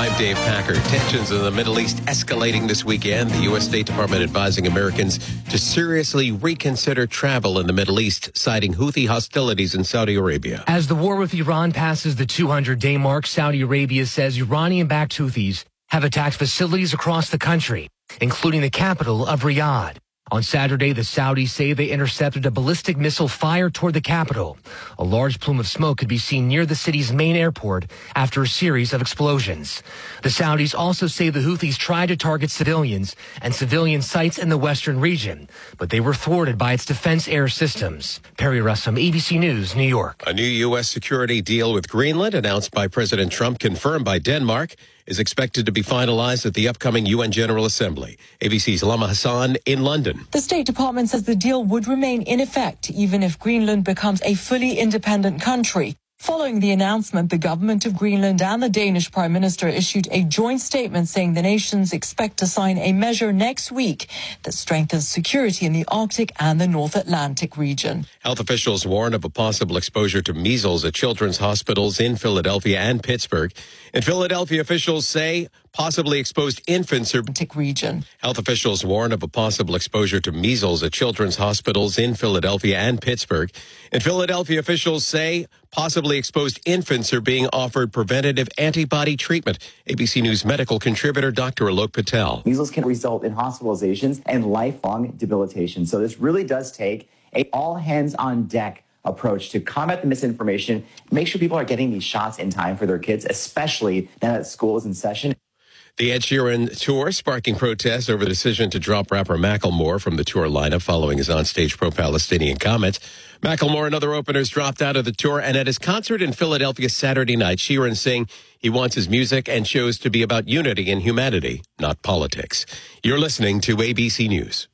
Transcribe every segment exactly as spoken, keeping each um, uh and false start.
I'm Dave Packer. Tensions in the Middle East escalating this weekend. The U S. State Department advising Americans to seriously reconsider travel in the Middle East, citing Houthi hostilities in Saudi Arabia. As the war with Iran passes the two hundred day mark, Saudi Arabia says Iranian-backed Houthis have attacked facilities across the country, including the capital of Riyadh. On Saturday, the Saudis say they intercepted a ballistic missile fired toward the capital. A large plume of smoke could be seen near the city's main airport after a series of explosions. The Saudis also say the Houthis tried to target civilians and civilian sites in the western region, but they were thwarted by its defense air systems. Perry Russum, A B C News, New York. A new U S security deal with Greenland announced by President Trump, confirmed by Denmark, is expected to be finalized at the upcoming U N General Assembly. A B C's Lama Hassan in London. The State Department says the deal would remain in effect even if Greenland becomes a fully independent country. Following the announcement, the government of Greenland and the Danish Prime Minister issued a joint statement saying the nations expect to sign a measure next week that strengthens security in the Arctic and the North Atlantic region. Health officials warn of a possible exposure to measles at children's hospitals in Philadelphia and Pittsburgh. In Philadelphia, officials say possibly exposed infants are region. Health officials warn of a possible exposure to measles at children's hospitals in Philadelphia and Pittsburgh. In Philadelphia, officials say possibly exposed infants are being offered preventative antibody treatment. A B C News medical contributor Doctor Alok Patel. Measles can result in hospitalizations and lifelong debilitation. So this really does take a all hands on deck approach to combat the misinformation, make sure people are getting these shots in time for their kids, especially now that school is in session. The Ed Sheeran tour sparking protests over the decision to drop rapper Macklemore from the tour lineup following his onstage pro-Palestinian comments. Macklemore and other openers dropped out of the tour, and at his concert in Philadelphia Saturday night, Sheeran saying he wants his music and shows to be about unity and humanity, not politics. You're listening to A B C News.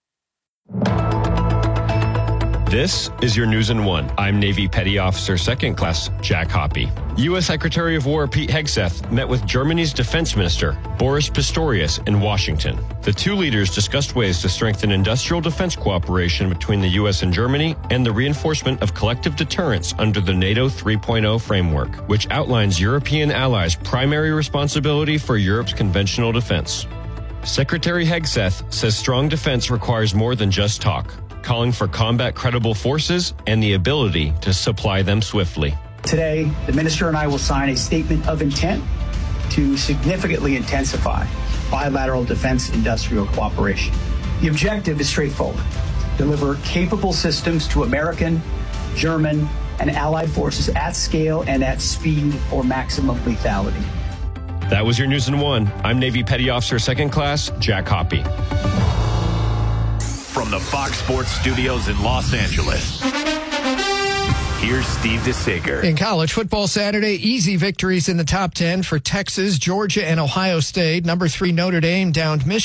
This is your News in One. I'm Navy Petty Officer Second Class Jack Hoppy. U S. Secretary of War Pete Hegseth met with Germany's Defense Minister Boris Pistorius in Washington. The two leaders discussed ways to strengthen industrial defense cooperation between the U S and Germany and the reinforcement of collective deterrence under the NATO three point oh framework, which outlines European allies' primary responsibility for Europe's conventional defense. Secretary Hegseth says strong defense requires more than just talk, calling for combat credible forces and the ability to supply them swiftly. Today, the minister and I will sign a statement of intent to significantly intensify bilateral defense industrial cooperation. The objective is straightforward: deliver capable systems to American, German, and allied forces at scale and at speed for maximum lethality. That was your News in One. I'm Navy Petty Officer Second Class Jack Hoppy. From the Fox Sports Studios in Los Angeles, here's Steve DeSager. In college football Saturday, easy victories in the top ten for Texas, Georgia, and Ohio State. Number three Notre Dame downed Michigan.